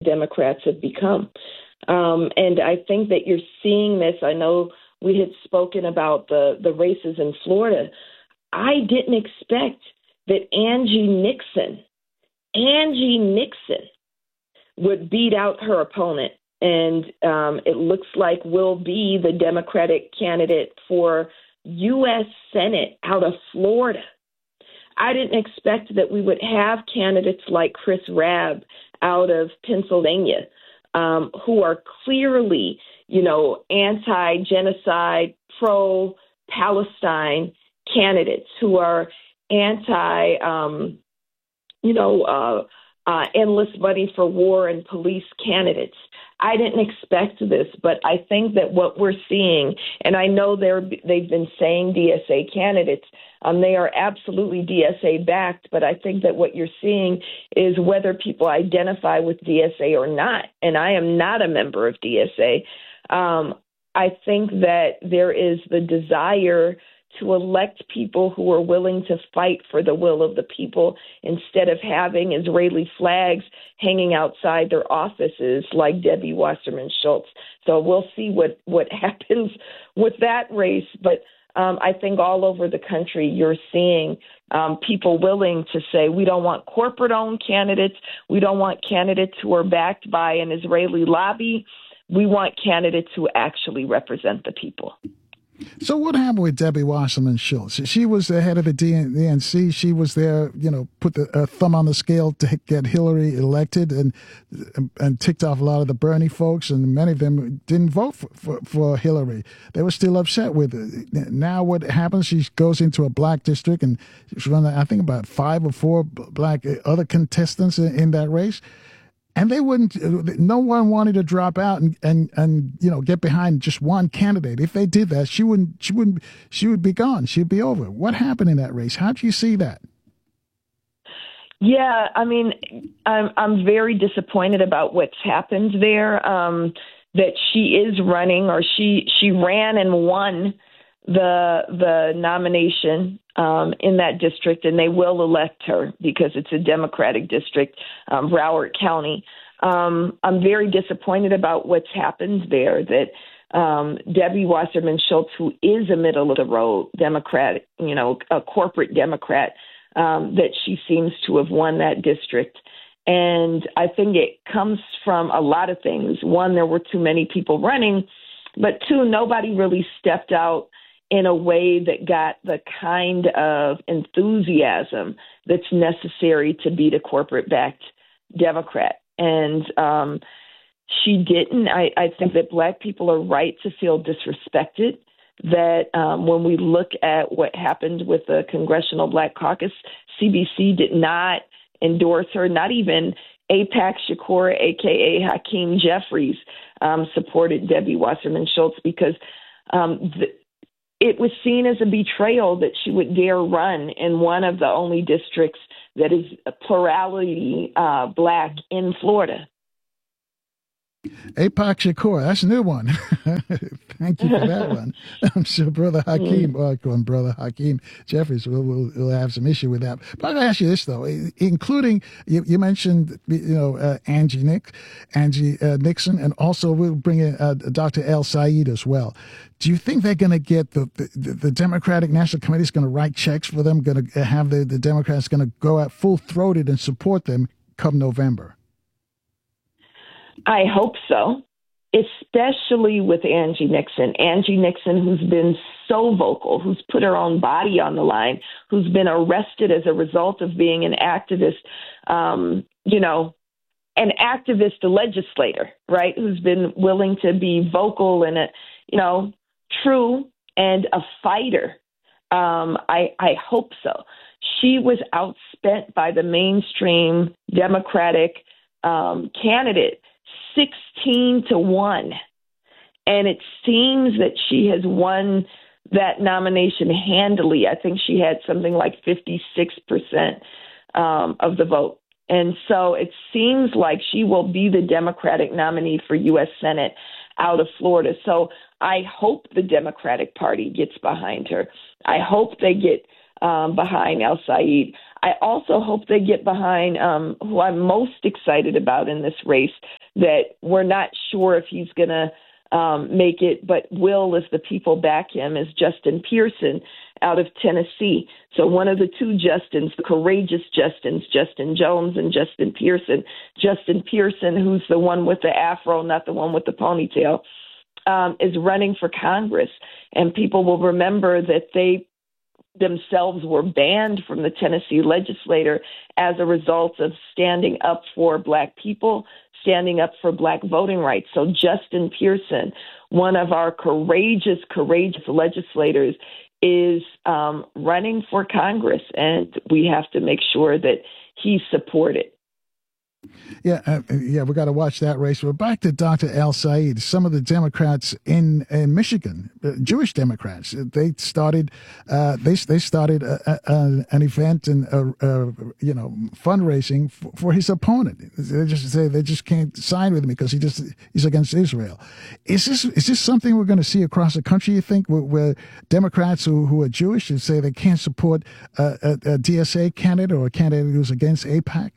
Democrats have become. And I think that you're seeing this. I know we had spoken about the races in Florida. I didn't expect that Angie Nixon would beat out her opponent. And it looks like will be the Democratic candidate for U.S. Senate out of Florida. I didn't expect that we would have candidates like Chris Rabb out of Pennsylvania, who are clearly, anti-genocide, pro-Palestine candidates, who are endless money for war and police candidates. I didn't expect this, but I think that what we're seeing, and I know they've been saying DSA candidates, they are absolutely DSA backed, but I think that what you're seeing is whether people identify with DSA or not, and I am not a member of DSA. I think that there is the desire to elect people who are willing to fight for the will of the people instead of having Israeli flags hanging outside their offices like Debbie Wasserman Schultz. So we'll see what happens with that race. But I think all over the country you're seeing people willing to say, we don't want corporate-owned candidates. We don't want candidates who are backed by an Israeli lobby. We want candidates who actually represent the people. So what happened with Debbie Wasserman Schultz? She was the head of the DNC. She was there, put the thumb on the scale to get Hillary elected and ticked off a lot of the Bernie folks, and many of them didn't vote for Hillary. They were still upset with it. Now what happens, she goes into a black district, and she's running, I think, about 5 or 4 black other contestants in that race. And no one wanted to drop out and get behind just one candidate. If they did that, she would be gone. She'd be over. What happened in that race? How do you see that? Yeah, I mean, I'm very disappointed about what's happened there. That she is running, or she ran and won the nomination in that district, and they will elect her because it's a Democratic district, Broward County. I'm very disappointed about what's happened there, that Debbie Wasserman Schultz, who is a middle-of-the-road Democrat, a corporate Democrat, that she seems to have won that district. And I think it comes from a lot of things. One, there were too many people running, but 2, nobody really stepped out in a way that got the kind of enthusiasm that's necessary to beat a corporate-backed Democrat. And she didn't. I think that Black people are right to feel disrespected, that when we look at what happened with the Congressional Black Caucus, CBC did not endorse her, not even AIPAC Shakur, a.k.a. Hakeem Jeffries, supported Debbie Wasserman Schultz because it was seen as a betrayal that she would dare run in one of the only districts that is a plurality Black in Florida. AIPAC Shakur, that's a new one. Thank you for that one. I'm sure Brother Hakeem Jeffries will have some issue with that. But I'll ask you this, though, including, you mentioned, Angie Nixon, and also we'll bring in Dr. El Sayed as well. Do you think they're going to get the Democratic National Committee is going to write checks for them, going to have the Democrats going to go out full-throated and support them come November? I hope so, especially with Angie Nixon. Angie Nixon, who's been so vocal, who's put her own body on the line, who's been arrested as a result of being an activist, an activist legislator, right, who's been willing to be vocal and, true and a fighter. I hope so. She was outspent by the mainstream Democratic candidate 16-1. And it seems that she has won that nomination handily. I think she had something like 56% of the vote. And so it seems like she will be the Democratic nominee for U.S. Senate out of Florida. So I hope the Democratic Party gets behind her. I hope they get behind El Sayed. I also hope they get behind who I'm most excited about in this race, that we're not sure if he's going to make it, but will, if the people back him, is Justin Pearson out of Tennessee. So one of the two Justins, the courageous Justins, Justin Jones and Justin Pearson. Justin Pearson, who's the one with the afro, not the one with the ponytail, is running for Congress. And people will remember that they themselves were banned from the Tennessee legislature as a result of standing up for Black people, standing up for Black voting rights. So Justin Pearson, one of our courageous legislators, is running for Congress, and we have to make sure that he's supported. Yeah, we got to watch that race. We're back to Dr. El-Sayed. Some of the Democrats in Michigan, Jewish Democrats, they started an event and fundraising for his opponent. They just say they just can't sign with him because he's against Israel. Is this something we're going to see across the country? You think where Democrats who are Jewish should say they can't support a DSA candidate or a candidate who's against AIPAC?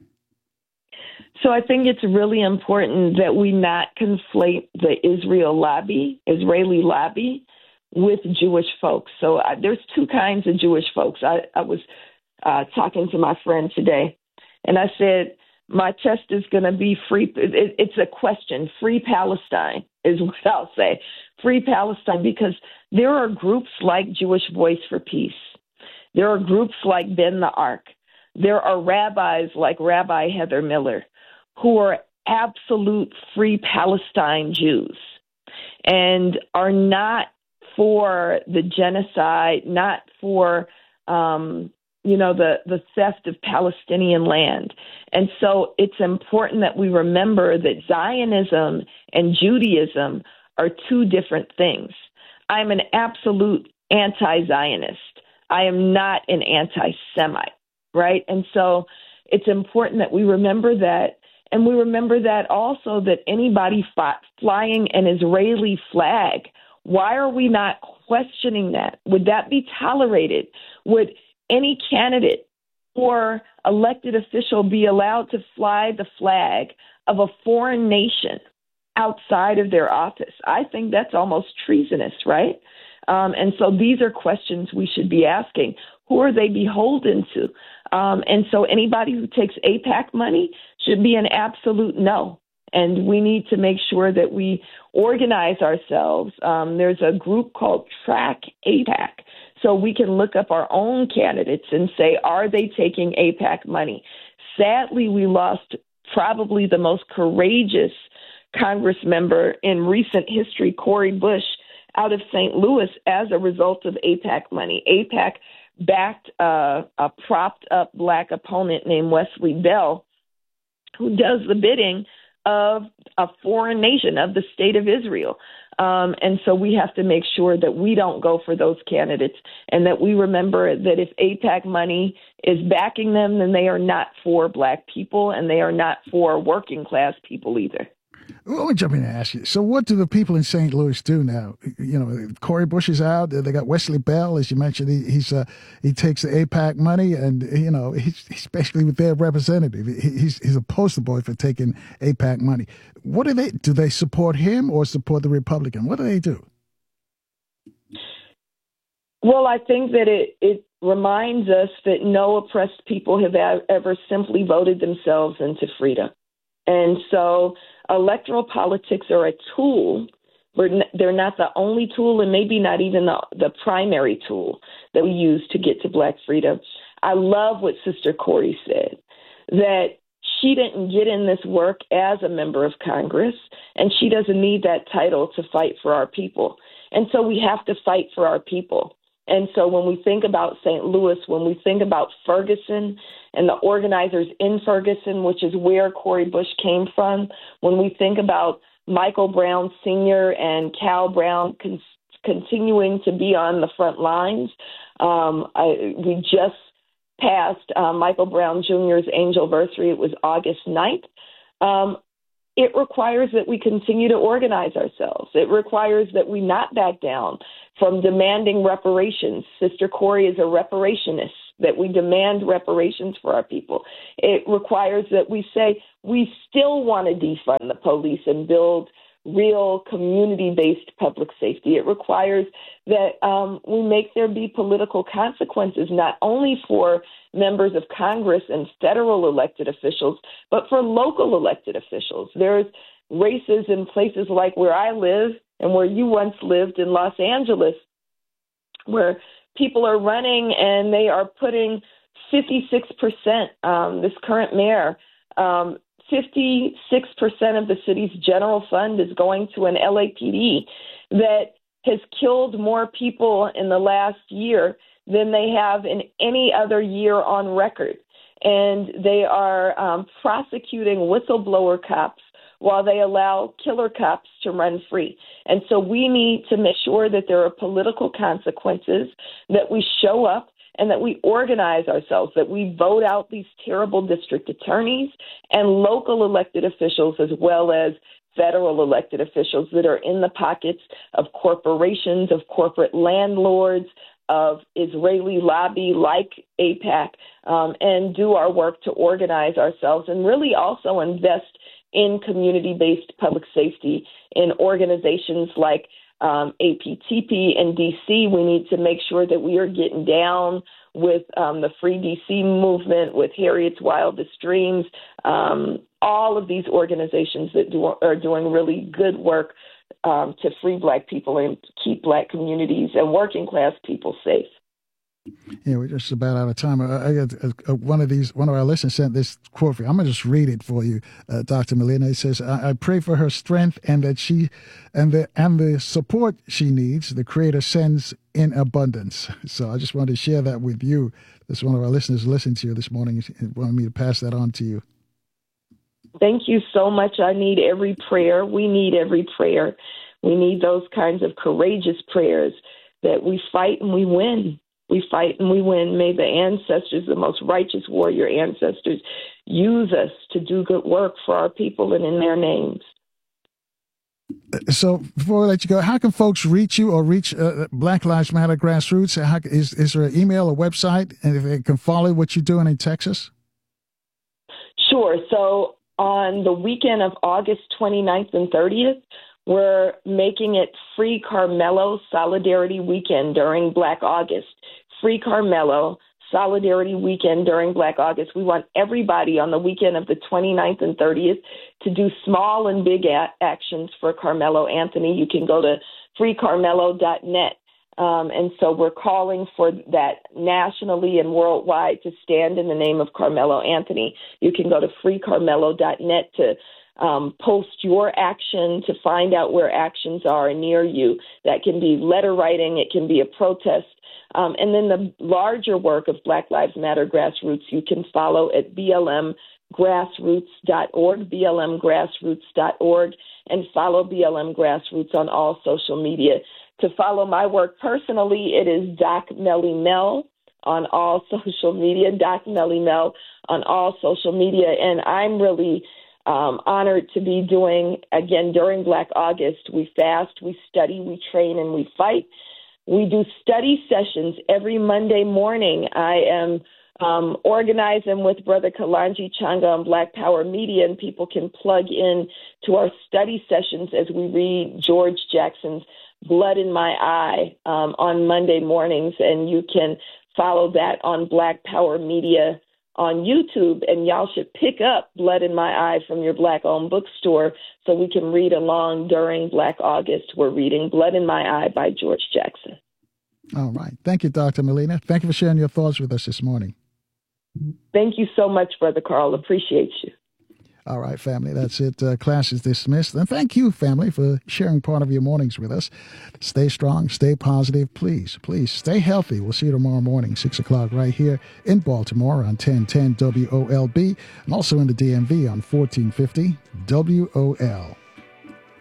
So I think it's really important that we not conflate the Israeli lobby, with Jewish folks. So there's two kinds of Jewish folks. I was talking to my friend today, and I said, my test is going to be free. It's a question. Free Palestine is what I'll say. Free Palestine, because there are groups like Jewish Voice for Peace. There are groups like Bend the Arc. There are rabbis like Rabbi Heather Miller, who are absolute free Palestine Jews and are not for the genocide, not for, the theft of Palestinian land. And so it's important that we remember that Zionism and Judaism are two different things. I'm an absolute anti-Zionist. I am not an anti-Semite, right? And so it's important that we remember that. And we remember that also, that anybody flying an Israeli flag, why are we not questioning that? Would that be tolerated? Would any candidate or elected official be allowed to fly the flag of a foreign nation outside of their office? I think that's almost treasonous, right? And so these are questions we should be asking. Who are they beholden to? And so anybody who takes AIPAC money should be an absolute no. And we need to make sure that we organize ourselves. There's a group called Track AIPAC. So we can look up our own candidates and say, are they taking AIPAC money? Sadly, we lost probably the most courageous Congress member in recent history, Cori Bush, out of St. Louis as a result of AIPAC money. AIPAC backed a propped-up Black opponent named Wesley Bell, who does the bidding of a foreign nation, of the state of Israel. And so we have to make sure that we don't go for those candidates, and that we remember that if AIPAC money is backing them, then they are not for Black people, and they are not for working-class people either. Let me jump in and ask you. So what do the people in St. Louis do now? Cori Bush is out. They got Wesley Bell, as you mentioned. He takes the AIPAC money, and, he's basically with their representative. He's a poster boy for taking AIPAC money. What do they do? They support him or support the Republican? What do they do? Well, I think that it reminds us that no oppressed people have ever simply voted themselves into freedom. And so electoral politics are a tool, but they're not the only tool, and maybe not even the primary tool that we use to get to Black freedom. I love what Sister Cori said, that she didn't get in this work as a member of Congress, and she doesn't need that title to fight for our people. And so we have to fight for our people. And so when we think about St. Louis, when we think about Ferguson and the organizers in Ferguson, which is where Cori Bush came from, when we think about Michael Brown Sr. and Cal Brown continuing to be on the front lines, we just passed Michael Brown Jr.'s anniversary. It was August 9th. it requires that we continue to organize ourselves. It requires that we not back down from demanding reparations. Sister Corey is a reparationist, that we demand reparations for our people. It requires that we say we still want to defund the police and build real community-based public safety. It requires that we make there be political consequences, not only for members of Congress and federal elected officials, but for local elected officials. There's races in places like where I live and where you once lived in Los Angeles, where people are running and they are putting 56%, this current mayor, 56% of the city's general fund is going to an LAPD that has killed more people in the last year than they have in any other year on record. And they are prosecuting whistleblower cops while they allow killer cops to run free. And so we need to make sure that there are political consequences, that we show up, and that we organize ourselves, that we vote out these terrible district attorneys and local elected officials, as well as federal elected officials that are in the pockets of corporations, of corporate landlords, of Israeli lobby like AIPAC, and do our work to organize ourselves and really also invest in community-based public safety in organizations like APTP in D.C. We need to make sure that we are getting down with the Free D.C. movement, with Harriet's Wildest Dreams, all of these organizations that are doing really good work to free Black people and keep Black communities and working class people safe. Yeah, we're just about out of time. I got one of our listeners sent this quote for you. I'm going to just read it for you, Dr. Molina. It says, I pray for her strength and that she and the support she needs, the Creator sends in abundance. So I just wanted to share that with you. That's one of our listeners listening to you this morning and wanted me to pass that on to you. Thank you so much. I need every prayer. We need every prayer. We need those kinds of courageous prayers that we fight and we win. We fight and we win. May the ancestors, the most righteous warrior ancestors, use us to do good work for our people and in their names. So before I let you go, how can folks reach you or reach Black Lives Matter Grassroots? Is there an email or website, and if they can follow what you're doing in Texas? Sure. So on the weekend of August 29th and 30th, we're making it Free Carmelo Solidarity Weekend during Black August. Free Carmelo Solidarity Weekend during Black August. We want everybody on the weekend of the 29th and 30th to do small and big actions for Carmelo Anthony. You can go to freecarmelo.net. And so we're calling for that nationally and worldwide to stand in the name of Carmelo Anthony. You can go to freecarmelo.net to post your action, to find out where actions are near you. That can be letter writing. It can be a protest. And then the larger work of Black Lives Matter Grassroots, you can follow at blmgrassroots.org, blmgrassroots.org, and follow BLM Grassroots on all social media. To follow my work personally, it is Doc Melly Mel on all social media, Doc Melly Mel on all social media. And I'm really honored to be doing, again, during Black August, we fast, we study, we train, and we fight. We do study sessions every Monday morning. I am organizing with Brother Kalanji Changa on Black Power Media, and people can plug in to our study sessions as we read George Jackson's Blood in My Eye on Monday mornings, and you can follow that on Black Power Media on YouTube, and y'all should pick up Blood in My Eye from your Black-owned bookstore so we can read along during Black August. We're reading Blood in My Eye by George Jackson. All right. Thank you, Dr. Molina. Thank you for sharing your thoughts with us this morning. Thank you so much, Brother Carl. Appreciate you. All right, family, that's it. Class is dismissed. And thank you, family, for sharing part of your mornings with us. Stay strong, stay positive. Please stay healthy. We'll see you tomorrow morning, 6 o'clock, right here in Baltimore on 1010 WOLB and also in the DMV on 1450 WOL.